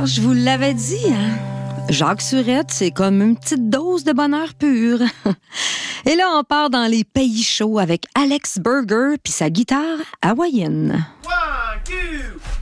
Ah, je vous l'avais dit, hein? Jacques Surette, c'est comme une petite dose de bonheur pur. Et là, on part dans les pays chauds avec Alex Burger puis sa guitare hawaïenne. 1, 2